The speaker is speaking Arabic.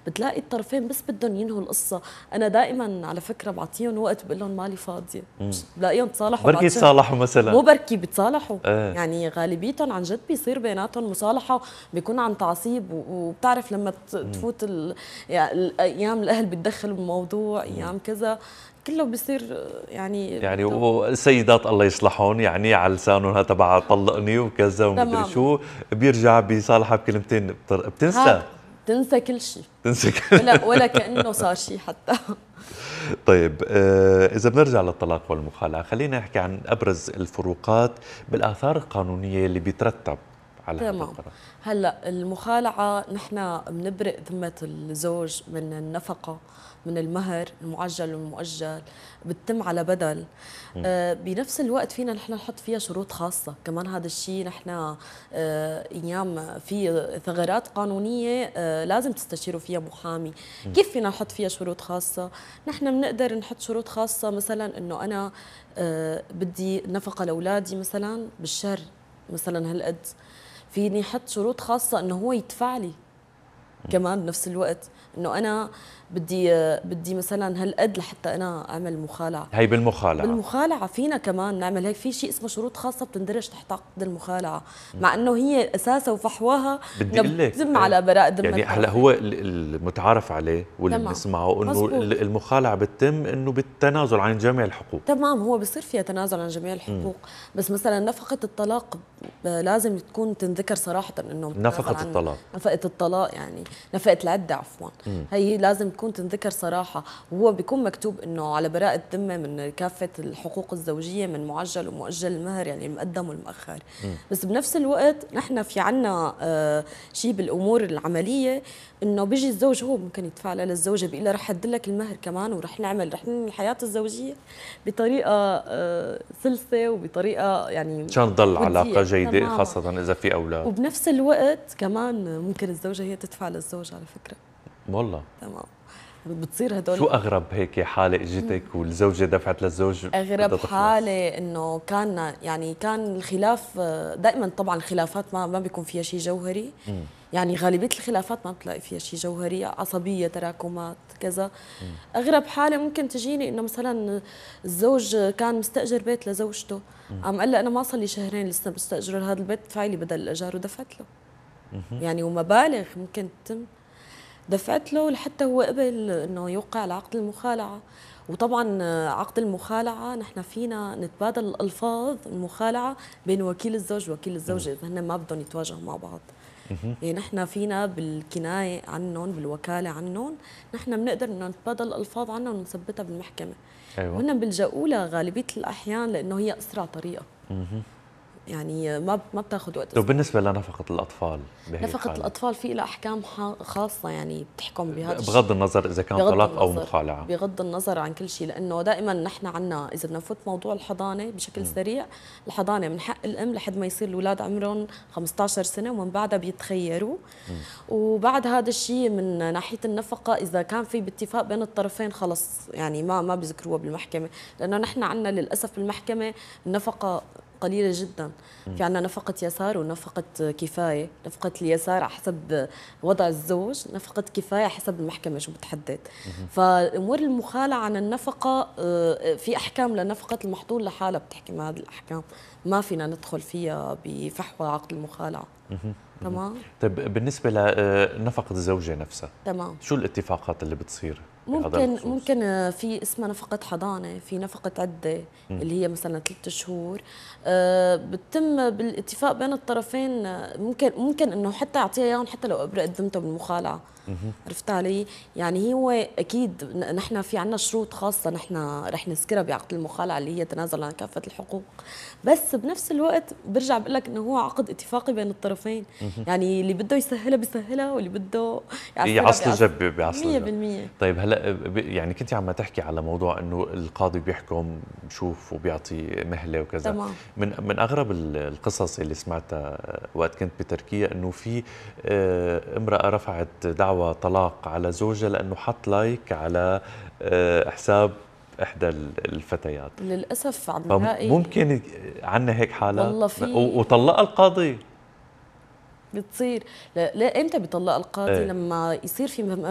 بتلاقي الطرفين بس بدهم ينهوا القصه. انا دائما على فكره بعطيهم وقت، بقول لهم مالي فاضيه، بلاقيهم تصالحوا بركي بعد شهر. يتصالحوا مثلا. مو بركي بيتصالحوا، ايه. يعني غالبيتهم عن جد بيصير بيناتهم مصالحه، بيكون عن تعصيب. وبتعرف لما تفوت يعني الايام الاهل بيتدخلوا بالموضوع، ايام كذا كله بصير يعني والسيدات الله يصلحهم، يعني على لسانهم تبع طلقني وكذا ومدري تماما. شو، بيرجع بيصالحها بكلمتين بتنسى. هذا بتنسى كل شيء، تنسى ولا كأنه صار شيء حتى. طيب إذا بنرجع للطلاق والمخالعة، خلينا نحكي عن أبرز الفروقات بالآثار القانونية اللي بيترتب على هذا تمام. القرار. هلا المخالعة نحن بنبرئ ذمة الزوج من النفقة، من المهر المعجل والمؤجل، بتتم على بدل. بنفس الوقت فينا نحن نحط فيها شروط خاصة كمان. هذا الشيء نحن ايام في ثغرات قانونية لازم تستشيروا فيها محامي. كيف فينا نحط فيها شروط خاصة؟ نحن بنقدر نحط شروط خاصة، مثلا انه انا بدي نفقة لاولادي مثلا بالشهر مثلا هالقد، فيني احط شروط خاصه انه هو يدفع لي كمان بنفس الوقت، انه انا بدي مثلا هالقد لحتى انا اعمل مخالعه. هي بالمخالعة. بالمخالعه فينا كمان نعمل هيك، في شيء اسمه شروط خاصه بتندرج تحت عقد المخالعه، مع انه هي اساسها وفحواها بدي انه اقول لك بتتم على براء ذمه يعني هلا الطرفين. هو المتعارف عليه واللي تمام، بنسمعه انه مزبوط. المخالعة بتتم انه بالتنازل عن جميع الحقوق. تمام، هو بصير فيها تنازل عن جميع الحقوق. بس مثلا نفقة الطلاق لازم تكون تنذكر صراحة انه نفقة عن الطلاق. نفقة الطلاق، يعني نفقة العدة عفوا. هي لازم تكون تنذكر صراحة، وهو بيكون مكتوب انه على براءة ذمة من كافة الحقوق الزوجية، من معجل ومؤجل المهر، يعني المقدم والمؤخر. بس بنفس الوقت نحن في عنا شيء بالامور العملية، انه بيجي الزوج هو ممكن يدفع لها للزوجة، بيقول لها رح ادلك المهر كمان، ورح ننهي الحياة الزوجية بطريقة سلسة وبطريقة يعني عشان تضل علاقة جيدة، تماما. خاصة إذا في أولاد. وبنفس الوقت كمان ممكن الزوجة هي تدفع للزوج على فكرة. والله تمام، بتصير هدول. شو أغرب هيك حالة اجتك والزوجة دفعت للزوج؟ اغرب حالة انه كان الخلاف دائما، طبعا الخلافات ما بيكون فيها شيء جوهري. يعني غالبية الخلافات ما بتلاقي فيها شيء جوهري، عصبية، تراكمات، كذا. أغرب حالة ممكن تجيني إنه مثلا الزوج كان مستأجر بيت لزوجته، قام قال لها أنا ما صار لي شهرين لسه بستأجر هذا البيت، ادفعي لي بدل الإيجار، ودفعت له. يعني ومبالغ ممكن تتم، دفعت له لحتى هو قبل إنه يوقع على عقد المخالعة. وطبعا عقد المخالعة نحن فينا نتبادل الألفاظ المخالعة بين وكيل الزوج ووكيل الزوجة إذا هن ما بدهم يتواجهوا مع بعض. يعني نحن فينا بالكناية عنهم، بالوكالة عنهم، نحن بنقدر انه نتبادل الألفاظ عنهم ونثبتها بالمحكمة. أيوة. وهن بيلجأوا لها غالبية الأحيان لأنه هي أسرع طريقة. يعني ما بتاخذ وقت. طيب بالنسبة لنفقة الأطفال نفقة الأطفال في لها أحكام خاصة يعني بتحكم بهذا الشيء، بغض النظر إذا كان طلاق أو مخالعة. بغض النظر عن كل شيء، لأنه دائما نحن عنا إذا بدنا نفوت موضوع الحضانة بشكل سريع، الحضانة من حق الأم لحد ما يصير الأولاد عمرهم 15 سنة، ومن بعدها بيتخيروا. وبعد هذا الشيء من ناحية النفقة إذا كان في باتفاق بين الطرفين خلص يعني ما بيذكروها بالمحكمة، لأنه نحن عنا للأسف بالمحكمة النفقة قليلة جدا. في عنا نفقة يسار ونفقة كفاية. نفقة اليسار على حسب وضع الزوج، نفقة كفاية حسب المحكمة شو بتحدد. فأمور المخالعة عن النفقة في أحكام لنفقة المحظور لحالها بتحكي هذه الأحكام، ما فينا ندخل فيها بفحوى عقد المخالعة. تمام. طيب بالنسبة لنفقة الزوجة نفسها، تمام، شو الاتفاقات اللي بتصير؟ ممكن في اسمها نفقة حضانة، في نفقة عدة اللي هي مثلا 3 شهور. بتتم بالاتفاق بين الطرفين. ممكن انه حتى يعطيها اياهم حتى لو ابرأت ذمته بالمخالعة. عرفت علي؟ يعني هو اكيد نحن في عنا شروط خاصة نحن رح نذكرها بعقد المخالعة اللي هي تنازل عن كافة الحقوق، بس بنفس الوقت برجع بقول لك انه هو عقد اتفاقي بين الطرفين. يعني اللي بده يسهلها بيسهلها، واللي بده يعصلجها بيعصلجها. 100%. طيب هلا يعني كنت عم تحكي على موضوع انه القاضي بيحكم بشوف وبيعطي مهله وكذا. تمام. من اغرب القصص اللي سمعتها وقت كنت بتركيا انه في امراه رفعت دعوى طلاق على زوجها لانه حط لايك على حساب احدى الفتيات. للاسف عم نلاقي ممكن عنا هيك حالات والله في وطلقها القاضي. بتصير. لا امتى بيطلق القاضي؟ ايه؟ لما يصير في